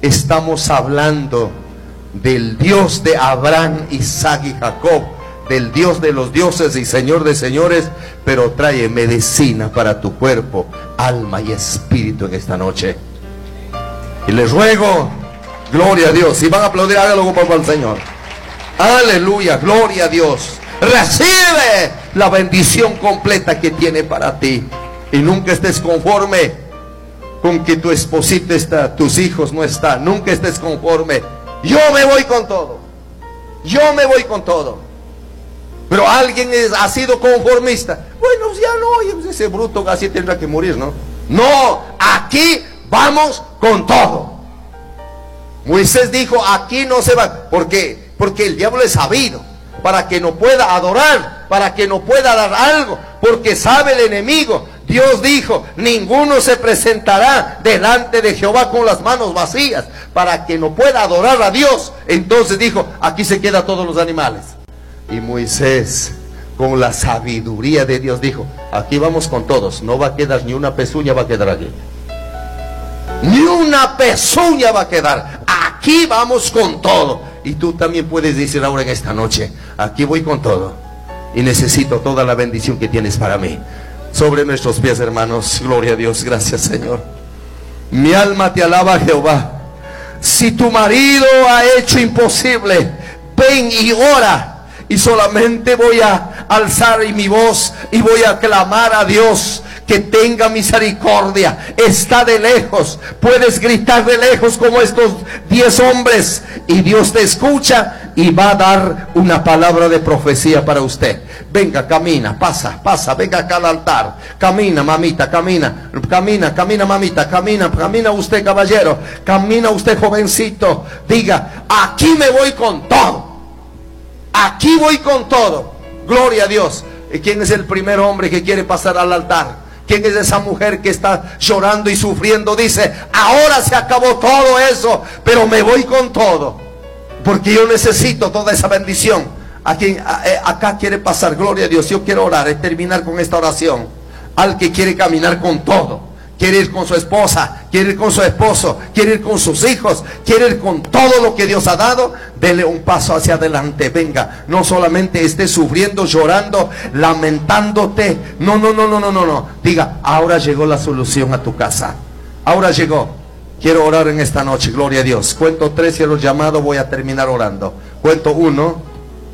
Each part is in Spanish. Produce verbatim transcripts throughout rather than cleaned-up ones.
estamos hablando del Dios de Abraham, Isaac y Jacob, del Dios de los dioses y Señor de señores, pero trae medicina para tu cuerpo, alma y espíritu en esta noche. Y les ruego, gloria a Dios, si van a aplaudir, hágalo como para el Señor. Aleluya, gloria a Dios. Recibe la bendición completa que tiene para ti. Y nunca estés conforme con que tu esposita está, tus hijos no están. Nunca estés conforme. Yo me voy con todo. Yo me voy con todo. Pero alguien es, ha sido conformista. Bueno, ya no, ese bruto así tendrá que morir, ¿no? No, aquí vamos con todo. Moisés dijo, aquí no se va. ¿Por qué? Porque el diablo es sabido, para que no pueda adorar, para que no pueda dar algo, porque sabe el enemigo. Dios dijo, ninguno se presentará delante de Jehová con las manos vacías, para que no pueda adorar a Dios. Entonces dijo, aquí se quedan todos los animales. Y Moisés, con la sabiduría de Dios, dijo, aquí vamos con todos, no va a quedar ni una pezuña, va a quedar aquí. Ni una pezuña va a quedar. Aquí vamos con todo. Y tú también puedes decir ahora en esta noche, aquí voy con todo. Y necesito toda la bendición que tienes para mí. Sobre nuestros pies, hermanos. Gloria a Dios, gracias Señor. Mi alma te alaba, Jehová. Si tu marido ha hecho imposible, ven y ora. Y solamente voy a alzar mi voz y voy a clamar a Dios que tenga misericordia. Está de lejos, puedes gritar de lejos como estos diez hombres, y Dios te escucha y va a dar una palabra de profecía para usted. Venga, camina, pasa, pasa, venga acá al altar. Camina, mamita, camina, camina, camina, mamita, camina, camina usted, caballero, camina usted, jovencito. Diga, aquí me voy con todo. Aquí voy con todo. Gloria a Dios. ¿Y quién es el primer hombre que quiere pasar al altar? ¿Quién es esa mujer que está llorando y sufriendo? Dice, ahora se acabó todo eso, pero me voy con todo, porque yo necesito toda esa bendición. ¿A quien acá quiere pasar? Gloria a Dios. Yo quiero orar y terminar con esta oración. Al que quiere caminar con todo, quiere ir con su esposa, quiere ir con su esposo, quiere ir con sus hijos, quiere ir con todo lo que Dios ha dado, dele un paso hacia adelante. Venga, no solamente esté sufriendo, llorando, lamentándote. No, no, no, no, no, no, no. Diga, ahora llegó la solución a tu casa. Ahora llegó. Quiero orar en esta noche, gloria a Dios. Cuento tres y a los llamados voy a terminar orando. Cuento uno.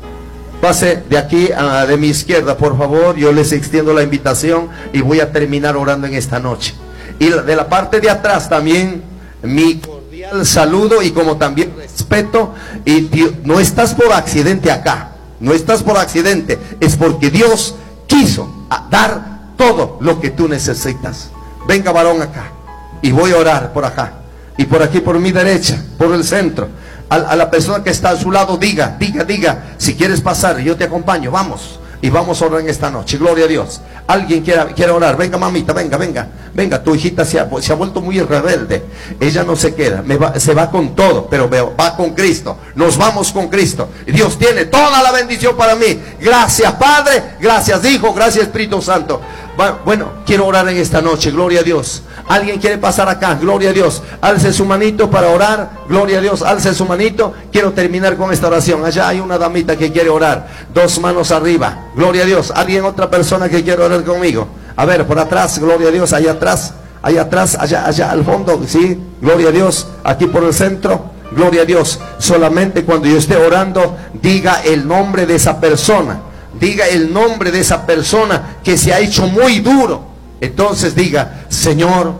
Pase de aquí a, de mi izquierda, por favor. Yo les extiendo la invitación y voy a terminar orando en esta noche. Y de la parte de atrás también mi cordial saludo y como también respeto. Y Dios, no estás por accidente acá, no estás por accidente, es porque Dios quiso dar todo lo que tú necesitas. Venga, varón, acá, y voy a orar por acá y por aquí, por mi derecha, por el centro. A, a la persona que está a su lado, diga, diga, diga, si quieres pasar, yo te acompaño, vamos. Y vamos a orar en esta noche, gloria a Dios. Alguien quiera, quiera orar, venga mamita, venga, venga. Venga, tu hijita se ha, se ha vuelto muy rebelde. Ella no se queda, me va, se va con todo, pero veo, va con Cristo. Nos vamos con Cristo. Y Dios tiene toda la bendición para mí. Gracias Padre, gracias Hijo, gracias Espíritu Santo. Bueno, quiero orar en esta noche, gloria a Dios. Alguien quiere pasar acá, gloria a Dios. Alce su manito para orar, gloria a Dios. Alce su manito. Quiero terminar con esta oración. Allá hay una damita que quiere orar, dos manos arriba, gloria a Dios. Alguien, otra persona que quiere orar conmigo. A ver, por atrás, gloria a Dios. Allá atrás, allá atrás, allá, allá al fondo, sí, gloria a Dios. Aquí por el centro, gloria a Dios. Solamente cuando yo esté orando, diga el nombre de esa persona. Diga el nombre de esa persona que se ha hecho muy duro. Entonces diga, Señor,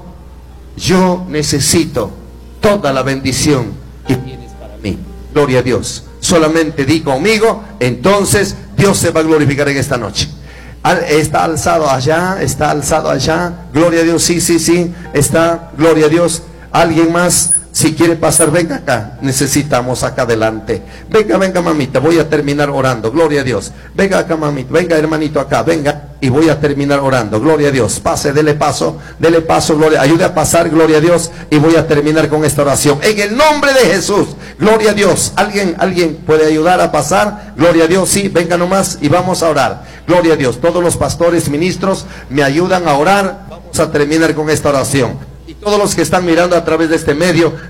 yo necesito toda la bendición que tienes para mí. Gloria a Dios. Solamente di conmigo, entonces Dios se va a glorificar en esta noche. Está alzado allá, está alzado allá. Gloria a Dios, sí, sí, sí. Está, gloria a Dios. Alguien más, si quiere pasar, venga acá. Necesitamos acá adelante. Venga, venga mamita, voy a terminar orando. Gloria a Dios. Venga acá mamita, venga hermanito acá, venga. Y voy a terminar orando, gloria a Dios. Pase, dele paso, dele paso, gloria, ayude a pasar, gloria a Dios. Y voy a terminar con esta oración. En el nombre de Jesús, gloria a Dios. ¿Alguien, alguien puede ayudar a pasar? Gloria a Dios, sí, venga nomás y vamos a orar. Gloria a Dios. Todos los pastores, ministros, me ayudan a orar. Vamos a terminar con esta oración. Y todos los que están mirando a través de este medio,